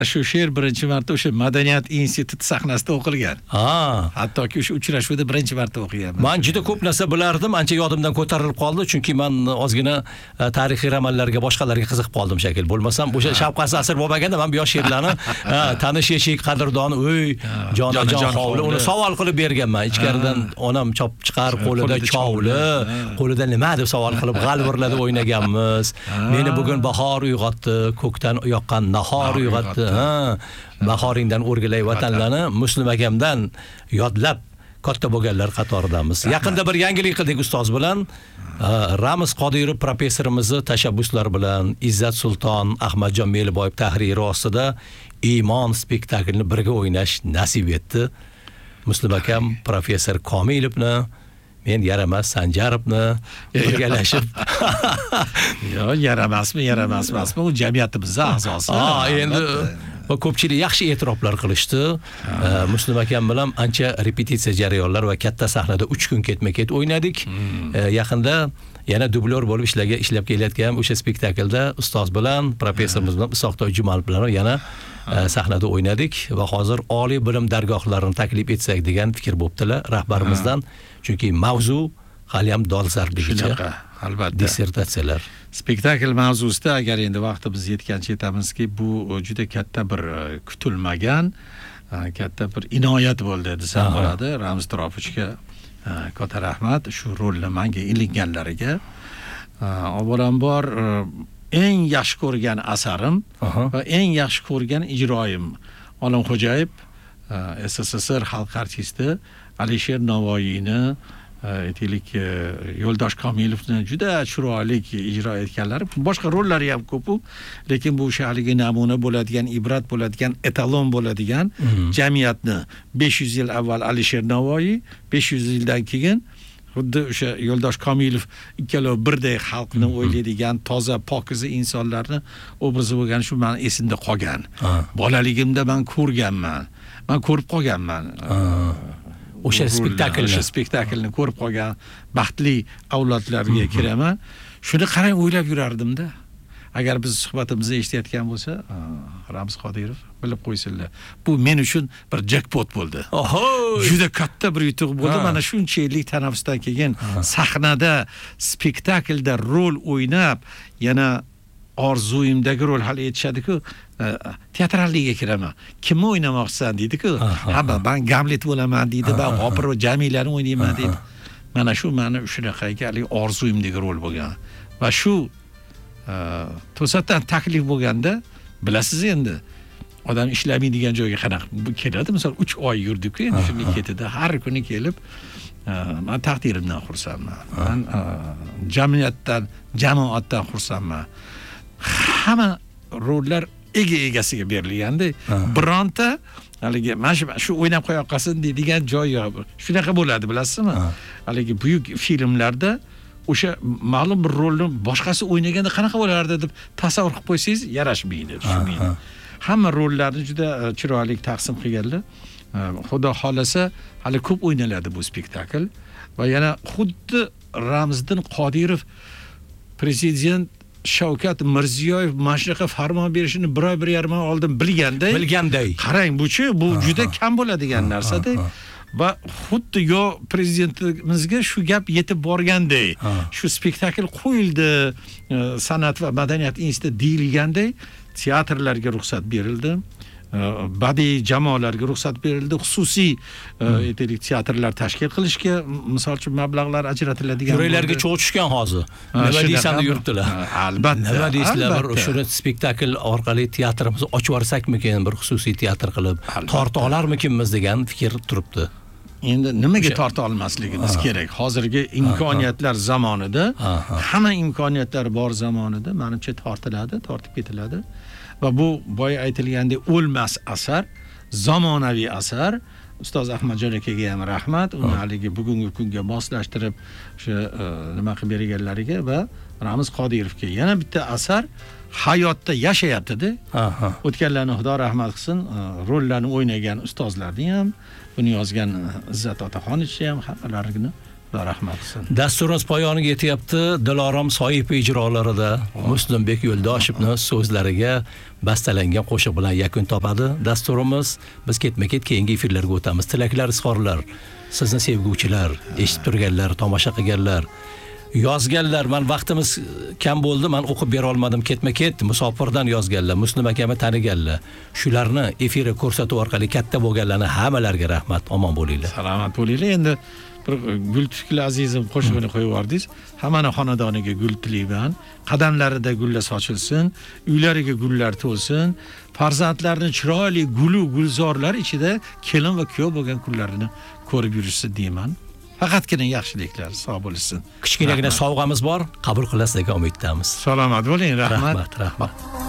Shu she'r birinchi marta o'sha Madaniyat instituti sahnasida o'qilgan. Hattoki o'sha uchrashuvda birinchi marta o'qiganman. Men juda ko'p narsa bilardim, ancha yodimdan ko'tarilib qoldi, chunki men ozgina tarixiy romanlarga, boshqalarga qiziqib qoldim shekil. Bo'lmasam o'sha Shavqat Asr bo'lmaganda men bu yosh she'rlarni tanish eshik qadrdoni, uy, jonajon hovli uni savol qilib berganman. Ichkaridan onam chop chiqar, qo'lida chovli, qo'lida nima deb savol qilib g'alvirlada o'ynaganmiz. Meni bugun bahor uyg'otdi, ko'kdan yoqqan nahor uyg'otdi. Bahoringdan o'rgilay vatanlarni Muslim akamdan yodlab katta bo'lganlar qatoridamiz. Yaqinda bir yangilik qildik ustoz bilan. Ramiz Qodirov professorimizni tashabbuslari bilan Izzat Sulton, Ahmadjon Meliboyev tahriri ostida Iymon spektaklini birga o'ynash nasib etdi. Muslim akam professor Komilovni, men Yaramas Sanjarovni birgalashib. Yo, yaramasmi, u jamiyatimizning a'zosi. Endi va ko'pchilik yaxshi e'tiroflar qilishdi. Muslim akam bilan ancha repetitsiya jarayonlar va katta sahnada 3 kun ketma-ket o'ynadik. Yaqinda yana dublyor bo'lib ishlab kelayotgan o'sha spektaklda ustoz bilan, professorimiz bilan Isoqtoy Jumalov bilan yana sahnada o'ynadik va hozir oliy bilim dargohlarini taklif etsak degan fikr bo'ptilar rahbarimizdan. Chunki mavzu hali ham dolzarbligicha. Albatta. Dissertatsiyalar. Spektakl mavzusida agar endi vaqtimiz yetgancha aytamizki, bu juda katta bir kutilmagan, katta bir inoyat bo'ldi desam bo'ladi. Ramiz Turopovichga katta rahmat shu rolni menga ilinganlariga. Avvalambor eng yaxshi ko'rgan asarim va eng yaxshi ko'rgan ijroyim Olimxo'jayev, SSSR xalq artisti Alisher Navoiyni, aytaylik Yo'ldosh Komilovni juda chiroyli ijro etganlari. Boshqa rollari ham ko'p, lekin bu o'shaligi namuna bo'ladigan, ibrat bo'ladigan, etalon bo'ladigan jamiyatni 500 yil avval Alisher Navoiy, 500 yildan keyin xuddi o'sha Yo'ldosh Komilov ikkalovi birdek xalqni o'ylaydigan, toza, pokiza insonlarni obrazi bo'lgan, shu men esimda qolgan. Bolaligimda men ko'rganman. Men ko'rib qolganman. O'sha spektaklni ko'rib qolgan baxtli avlodlarga kiraman. Shuni qarang o'ylab yurardim-da. Agar biz suhbatimizni eshitayotgan bo'lsa, Ramiz Qodirov bilib qo'ysinlar. Bu men uchun bir jackpot bo'ldi. Juda katta bir yutuq bo'ldi. Mana shuncha yillik tanaffusdan keyin sahnada, spektaklda rol o'ynab, yana orzuyimdagi rol hal etishadi-ku, teatralligiga kiraman. Kimni o'ynamoqchisan deydi-ku. Ben Gamlet bo'laman deydi, ben G'ofir va Jamilani o'ynayman deydi. Mana shu meni shunaqangi orzuyimdagi rol bo'lgan. Va shu to'satdan taklif bo'lganda, bilasiz endi, odam ishlamaydigan joyga qanaqa keladi. Misol 3 oy yurdik-ku, endi shunga ketadi. Har kuni kelib, men taqdirimdan xursandman. Men jamoatdan xursandman. Hamma rollar egasiga berilganda, bironta haligi mana shu o'ynab qo'ya qolsin deydigan joy yo'q. Shunaqa bo'ladi, bilasizmi? Haligi buyuk filmlarda o'sha ma'lum bir rolni boshqasi o'ynaganda qanaqa bo'lardi deb tasavvur qilib qo'ysangiz yarashmaydi, tushunmaydi. Hamma rollarni juda chiroyli taqsim qilganlar. Xudo xolasa hali ko'p o'ynaladi bu spektakl va yana xuddi Ramizdin Qodirov prezident Shavkat Mirziyoyev mashriqqa farmon berishini bir yarim oy oldin bilganday. Qarang, bu juda kam bo'ladigan narsa-da. Va xuddi yo prezidentimizga shu gap yetib borganday, shu spektakl qo'yildi, san'at va madaniyat instituti deyilganday, teatrlarga ruxsat berildi. Badiiy jamoalarga ruxsat berildi, xususiy teatrlar tashkil qilishga misol uchun mablag'lar ajratiladigan. Yuraklarga cho'g' tushgan hozir. Nima deysan deb yuribdilar. Albatta. Nima deysizlar, bir shuni spektakl orqali teatrimizni ochib yuborsakmikin, bir xususiy teatr qilib torta olarmikinmiz degan fikr turibdi. Endi nimaga torta olmasligimiz kerak? Hozirgi imkoniyatlar zamonida, hamma imkoniyatlar bor zamonida menimcha tortib ketiladi. Va bu boya aytilgandek o'lmas asar, zamonaviy asar. Ustoz Ahmadjon akaga ham rahmat, uni haligi bugungi kunga moslashtirib o'sha nima qilib berganlariga va Ramiz Qodirovga yana bitta asar hayotda yashayapti-da. O'tganlarni Xudo rahmat qilsin, rollarni o'ynagan ustozlarni ham, buni yozgan Izzat Otaxonovich ham hammalarini Xudo rahmat qilsin. Dasturimiz poyoniga yetyapti. Dilorom Soipov ijrolarida Muslimbek Yo'ldoshevning so'zlariga bastalangan qo'shiq bilan yakun topadi. Dasturimiz biz ketma-ket keyingi efirlarga o'tamiz. Tilaklar, izhorlar, sizni sevguvchilar, eshitib turganlar, tomosha qilganlar, yozganlar, men vaqtimiz kam bo'ldi, men o'qib bera olmadim. Ketma-ket musofirdan yozganlar, Muslim akami taniganlar. Shularni efirga ko'rsatuv orqali katta bo'lganlarni hammalariga rahmat, omon bo'linglar. Salomat bo'linglar. Endi bir Gultukli azizim qo'shig'ini qo'yib yubordingiz. Hammani xonadoniga gul tilayman. Qadamlarida gullar sochilsin, uylariga gullar to'lsin. Farzandlarni chiroyli gulu gulzorlar ichida kelin va kuyov bo'lgan kunlarini ko'rib yurishsin deyman. Faqatgina yaxshiliklar, sog' bo'lsin. Kichkinagina sovg'amiz bor, qabul qilasiz degan umiddamiz. Salomat bo'ling, rahmat. Rahmat.